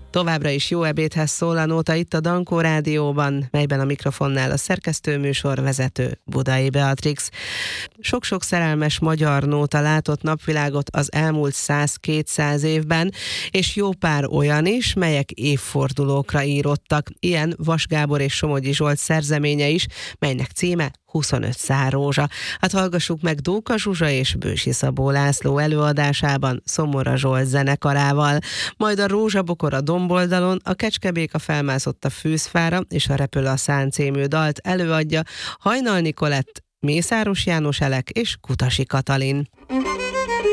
Továbbra is jó ebédhez szól a nóta itt a Dankó Rádióban, melyben a mikrofonnál a szerkesztőműsor vezető Budai Beatrix. Sok-sok szerelmes magyar nóta látott napvilágot az elmúlt 100-200 évben, és jó pár olyan is, melyek évfordulókra íródtak. Ilyen Vas Gábor és Somogyi Zsolt szerzeménye is, melynek címe 25 szál rózsa. Hát hallgassuk meg Dóka Zsuzsa és Bősi Szabó László előadásában Szomora Zsolt zenekarával. Majd a Rózsabokor a domboldalon, a Kecskebéka felmászott a fűzfára, és a Repül a szán című dalt előadja Hajnal Nikolett, Mészáros János Elek és Kutasi Katalin.